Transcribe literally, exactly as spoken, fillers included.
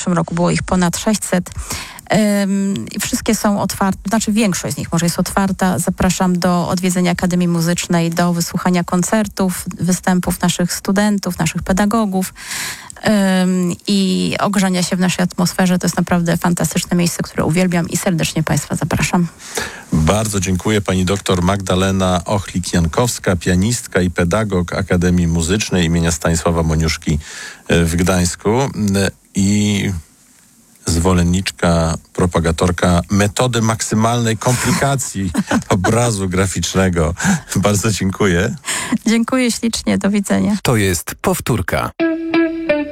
zeszłym roku było ich ponad sześćset. I wszystkie są otwarte, znaczy większość z nich może jest otwarta. Zapraszam do odwiedzenia Akademii Muzycznej, do wysłuchania koncertów, występów naszych studentów, naszych pedagogów ym, i ogrzania się w naszej atmosferze. To jest naprawdę fantastyczne miejsce, które uwielbiam i serdecznie Państwa zapraszam. Bardzo dziękuję. Pani doktor Magdalena Ochlik-Jankowska, pianistka i pedagog Akademii Muzycznej imienia Stanisława Moniuszki w Gdańsku i zwolenniczka, propagatorka metody maksymalnej komplikacji obrazu graficznego. Bardzo dziękuję. Dziękuję ślicznie. Do widzenia. To jest powtórka.